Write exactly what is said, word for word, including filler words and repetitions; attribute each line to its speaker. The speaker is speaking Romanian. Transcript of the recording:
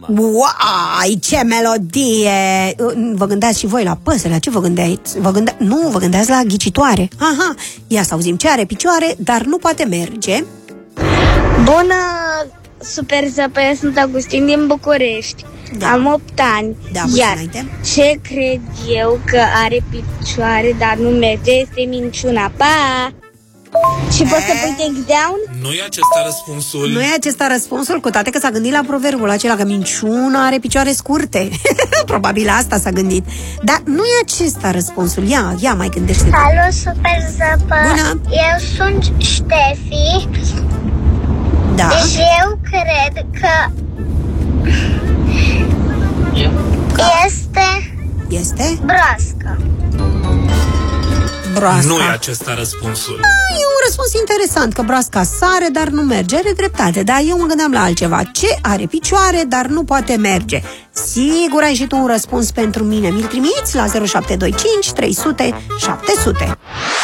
Speaker 1: Uai, ce melodie! Vă gândeați și voi la păsări, la ce vă gândeați? Vă gânde... Nu, vă gândeați la ghicitoare. Aha, ia să auzim ce are picioare, dar nu poate merge.
Speaker 2: Bună, Super Zăpăie, sunt Augustin din București. Da. Am opt ani.
Speaker 1: Da,
Speaker 2: iar
Speaker 1: înainte.
Speaker 2: ce cred eu că are picioare, dar nu merge, este minciuna. Pa! Și poți să pui take down?
Speaker 3: Nu e acesta răspunsul.
Speaker 1: Nu e acesta răspunsul, cu toate că s-a gândit la proverbul acela că minciuna are picioare scurte. Probabil asta s-a gândit. Dar nu e acesta răspunsul. Ia, ia mai gândește.
Speaker 4: Salut, Super Zăpă.
Speaker 1: Bună.
Speaker 4: Eu sunt Ștefi.
Speaker 1: Da.
Speaker 4: Și eu cred că este
Speaker 1: Este?
Speaker 4: broască.
Speaker 1: Broasca.
Speaker 3: Nu e acesta răspunsul.
Speaker 1: E un răspuns interesant, că broasca sare, dar nu merge. Are dreptate, dar eu mă gândeam la altceva. Ce are picioare, dar nu poate merge? Sigur ai și tu un răspuns pentru mine. Mi-l trimiți la zero șapte doi cinci trei sute șapte sute.